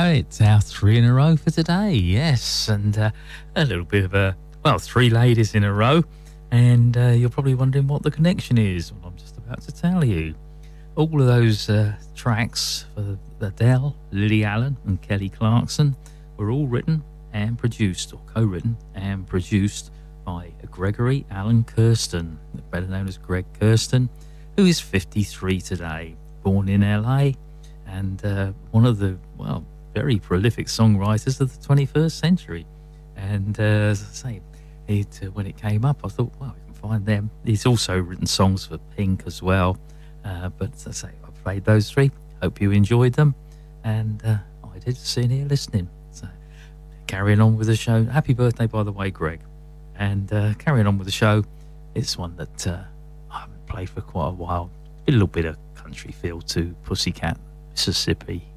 right, our three in a row for today, yes, and a little bit of three ladies in a row, and you're probably wondering what the connection is. Well, I'm just about to tell you. All of those tracks for Adele, Lily Allen and Kelly Clarkson were all written and produced, or co-written and produced by Gregory Alan Kurstin, better known as Greg Kurstin, who is 53 today, born in LA, and one of the, very prolific songwriters of the 21st century. And as I say, when it came up, I thought, well, we can find them. He's also written songs for Pink as well. But as I say, I played those three. Hope you enjoyed them. And I did, sitting here listening. So carrying on with the show. Happy birthday, by the way, Greg. And carrying on with the show, it's one that I haven't played for quite a while. A little bit of country feel to Pussycat, Mississippi.